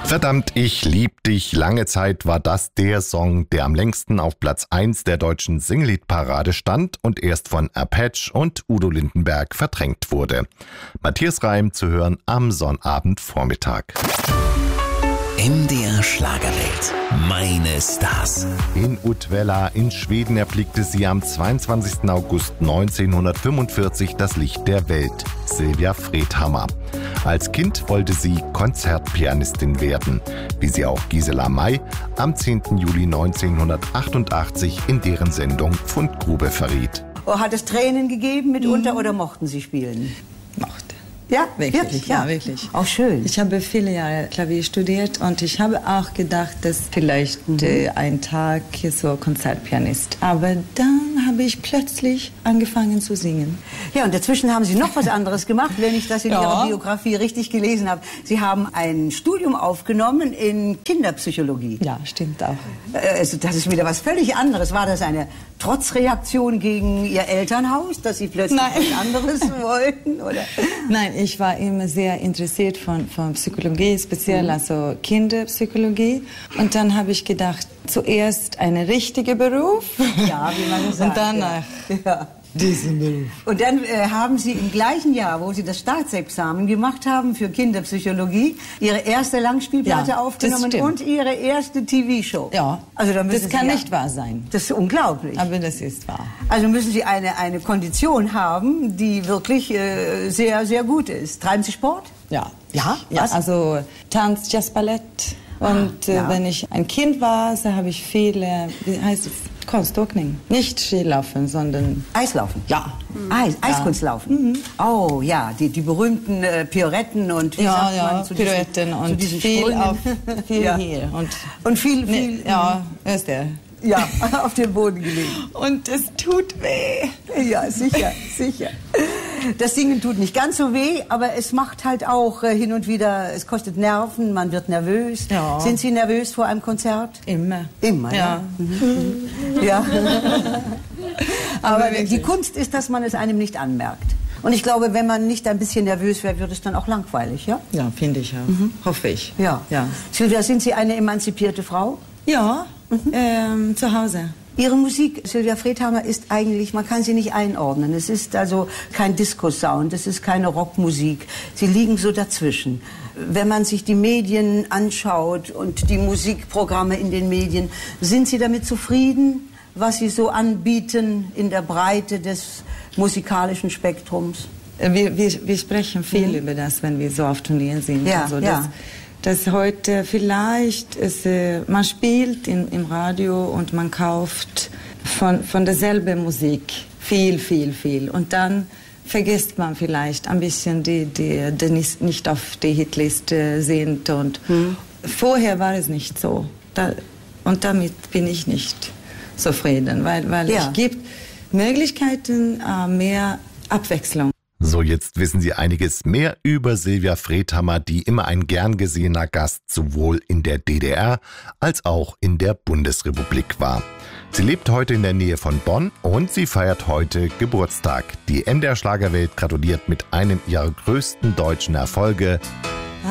Verdammt, ich lieb dich. Lange Zeit war das der Song, der am längsten auf Platz 1 der deutschen Single-Hit-Parade stand und erst von Apache und Udo Lindenberg verdrängt wurde. Matthias Reim zu hören am Sonnabendvormittag. MDR Schlagerwelt. Meine Stars. In Uddevalla in Schweden erblickte sie am 22. August 1945 das Licht der Welt, Sylvia Fredhammer. Als Kind wollte sie Konzertpianistin werden, wie sie auch Gisela May am 10. Juli 1988 in deren Sendung Fundgrube verriet. Hat es Tränen gegeben mitunter oder mochten Sie spielen? Mochte. Ja, wirklich, ja, wirklich. Auch schön. Ich habe viele Jahre Klavier studiert und ich habe auch gedacht, dass vielleicht ein Tag so Konzertpianist. Aber dann habe ich plötzlich angefangen zu singen. Ja, und dazwischen haben Sie noch was anderes gemacht, wenn ich das in Ihrer Biografie richtig gelesen habe. Sie haben ein Studium aufgenommen in Kinderpsychologie. Ja, stimmt auch. Also das ist wieder was völlig anderes. War das eine Trotzreaktion gegen Ihr Elternhaus, dass Sie plötzlich was anderes wollten? Oder? Nein, ich war immer sehr interessiert von Psychologie, speziell also Kinderpsychologie. Und dann habe ich gedacht, zuerst einen richtigen Beruf. Ja, wie man sagt. Und danach diesen Beruf. Und dann haben Sie im gleichen Jahr, wo Sie das Staatsexamen gemacht haben für Kinderpsychologie, Ihre erste Langspielplatte aufgenommen und Ihre erste TV-Show. Ja, also da müssen das kann Sie nicht wahr sein. Das ist unglaublich. Aber das ist wahr. Also müssen Sie eine Kondition haben, die wirklich sehr, sehr gut ist. Treiben Sie Sport? Ja. Ja? Was? Also Tanz, Jazz, Ballett. Und wenn ich ein Kind war, so habe ich viele, wie heißt es, Kunstturnen. Nicht Skilaufen, sondern... Eislaufen? Ja. Eiskunstlaufen? Mhm. Oh ja, die berühmten Pirouetten und wie sagt man zu Pirouetten und diesen viel auf viel Ja. hier. Und viel... Ja, ist der. Ja, auf dem Boden gelegen. Und es tut weh. Ja, sicher, sicher. Das Singen tut nicht ganz so weh, aber es macht halt auch hin und wieder, es kostet Nerven, man wird nervös. Ja. Sind Sie nervös vor einem Konzert? Immer. Immer, ja. Ja. Aber die Kunst ist, dass man es einem nicht anmerkt. Und ich glaube, wenn man nicht ein bisschen nervös wäre, wird es dann auch langweilig, ja? Ja, finde ich auch. Hoffe ich. Ja. Sylvia, sind Sie eine emanzipierte Frau? Ja, zu Hause. Ihre Musik, Sylvia Fredhammer, ist eigentlich, man kann sie nicht einordnen. Es ist also kein Disco-Sound, es ist keine Rockmusik. Sie liegen so dazwischen. Wenn man sich die Medien anschaut und die Musikprogramme in den Medien, sind Sie damit zufrieden, was Sie so anbieten in der Breite des musikalischen Spektrums? Wir sprechen viel über das, wenn wir so auf Turnieren sind. Ja, also dass heute vielleicht man spielt im Radio und man kauft von derselben Musik viel. Und dann vergisst man vielleicht ein bisschen die nicht auf die Hitliste sind. Und vorher war es nicht so. Und damit bin ich nicht zufrieden, weil es gibt Möglichkeiten, mehr Abwechslung. So, jetzt wissen Sie einiges mehr über Sylvia Fredhammer, die immer ein gern gesehener Gast sowohl in der DDR als auch in der Bundesrepublik war. Sie lebt heute in der Nähe von Bonn und sie feiert heute Geburtstag. Die MDR Schlagerwelt gratuliert mit einem ihrer größten deutschen Erfolge,